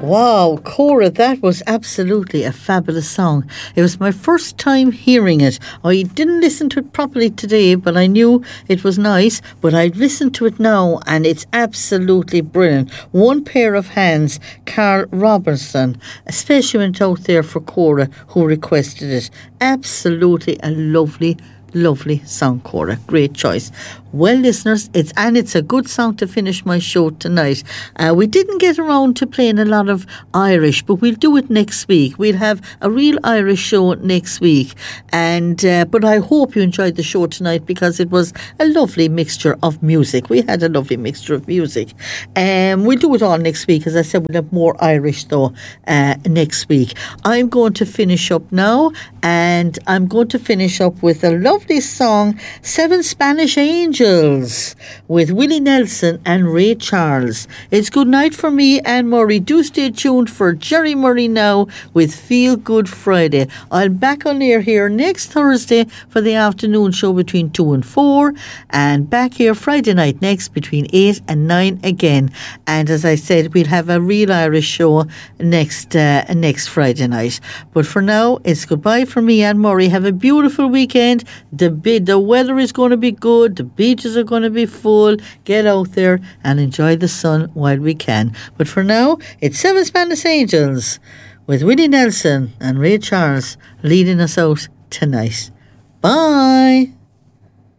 Wow, Cora, that was absolutely a fabulous song. It was my first time hearing it. I didn't listen to it properly today, but I knew it was nice. But I've listened to it now, and it's absolutely brilliant. One pair of hands, Carl Robertson, especially went out there for Cora, who requested it. Absolutely a lovely song, Cora. Great choice. Well, listeners, it's a good song to finish my show tonight. We didn't get around to playing a lot of Irish, but we'll do it next week. We'll have a real Irish show next week. And but I hope you enjoyed the show tonight, because it was a lovely mixture of music. We had a lovely mixture of music. We'll do it all next week. As I said, we'll have more Irish, though, next week. I'm going to finish up now, and I'm going to finish up with a lovely song, Seven Spanish Angels, with Willie Nelson and Ray Charles. It's good night for me, Anne Murray. Do stay tuned for Jerry Murray now with Feel Good Friday. I'll back on air here next Thursday for the afternoon show between 2 and 4, and back here Friday night next between 8 and 9 again. And as I said, we'll have a real Irish show next Friday night. But for now, it's goodbye from me, Anne Murray. Have a beautiful weekend. The weather is going to be good. The beaches are going to be full. Get out there and enjoy the sun while we can. But for now, it's Seven Spanish Angels with Willie Nelson and Ray Charles leading us out tonight. Bye.